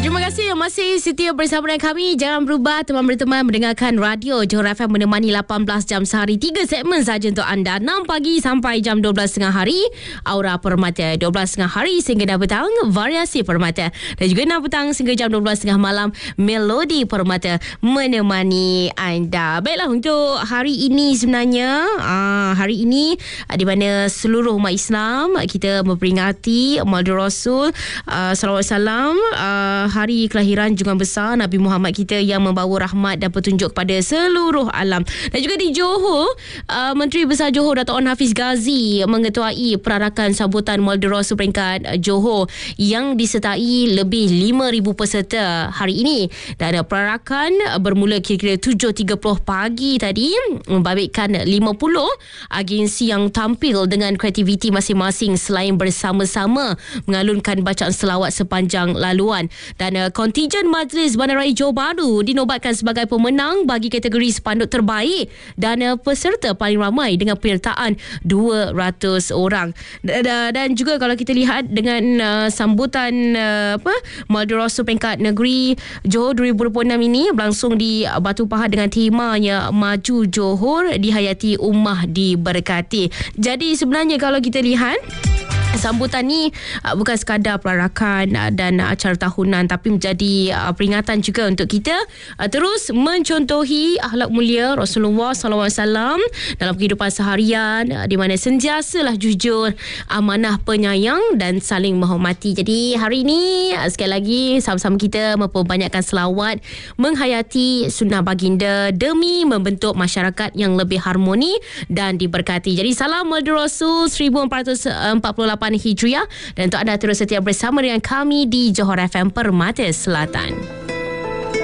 Terima kasih yang masih setia bersama dengan kami. Jangan berubah teman-teman mendengarkan radio Johor FM menemani 18 jam sehari. 3 segmen saja untuk anda. 6 pagi sampai jam 12.30 hari Aura Permata, 12.30 hari sehingga 6 petang Variasi Permata, dan juga 6 petang sehingga jam 12.30 malam Melodi Permata menemani anda. Baiklah, untuk hari ini sebenarnya hari ini di mana seluruh umat Islam kita memperingati Maulid Rasul sallallahu alaihi wasallam, hari kelahiran junjungan besar Nabi Muhammad kita yang membawa rahmat dan petunjuk kepada seluruh alam. Dan juga di Johor, Menteri Besar Johor Dato' Onn Hafiz Ghazi mengetuai perarakan sambutan Maulid Rasul peringkat Johor yang disertai lebih 5,000 peserta hari ini. Dan perarakan bermula kira-kira 7.30 pagi tadi, membabitkan 50 agensi yang tampil dengan kreativiti masing-masing selain bersama-sama mengalunkan bacaan selawat sepanjang laluan. Dan kontijen Majlis Bandaraya Johor Bahru dinobatkan sebagai pemenang bagi kategori spanduk terbaik dan peserta paling ramai dengan penyertaan 200 orang. Dan juga kalau kita lihat dengan sambutan Maulid Rasul peringkat negeri Johor 2026 ini berlangsung di Batu Pahat dengan temanya Maju Johor, dihayati ummah diberkati. Jadi sebenarnya kalau kita lihat sambutan ni bukan sekadar perarakan dan acara tahunan, tapi menjadi peringatan juga untuk kita terus mencontohi akhlak mulia Rasulullah SAW dalam kehidupan seharian, di mana sentiasalah jujur, amanah, penyayang dan saling menghormati. Jadi hari ini sekali lagi sama-sama kita memperbanyakkan selawat, menghayati sunnah baginda demi membentuk masyarakat yang lebih harmoni dan diberkati. Jadi salam Maulid Rasul 1448 Hijriah, dan untuk anda terus setia bersama dengan kami di Johor FM Permata Selatan.